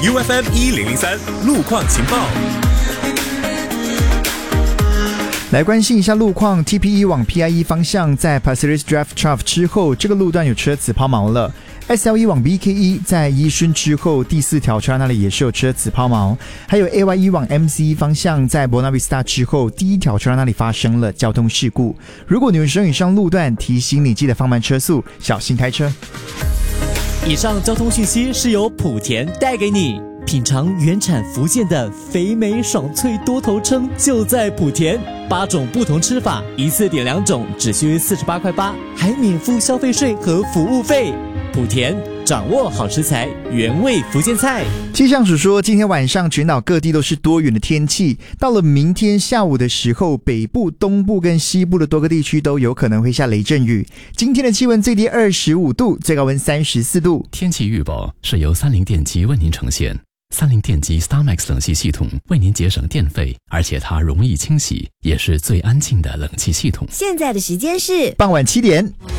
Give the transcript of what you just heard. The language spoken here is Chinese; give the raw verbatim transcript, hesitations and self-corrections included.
U F M 一零零三路况情报。 来关心一下路况 ，T P 一 往 P I 一 方向，在 Pasir Ris Drive Trough 之后，这个路段有车子抛锚了。S L 一 往 B K 一，在宜顺之后第四条车那里也是有车子抛锚。还有 A Y 一 往 M C 一 方向，在 Buona Vista 之后第一条车那里发生了交通事故。如果你有使用以上路段，提醒你记得放慢车速，小心开车。 以上交通讯息是由莆田带给你。品尝原产福建的肥美爽脆多头称，就在莆田。八种不同吃法，一次点两种，只需四十八块八，还免付消费税和服务费。莆田，掌握好食材，原味福建菜。 气象署说，今天晚上全岛各地都是多云的天气，到了明天下午的时候，北部、东部跟西部的多个地区都有可能会下雷阵雨。今天的气温最低二十五度，最高温三十四度。 天气预报是由三菱电机为您呈现。三菱电机 StarMax 冷气系统为您节省电费，而且它容易清洗，也是最安静的冷气系统。 现在的时间是傍晚七点。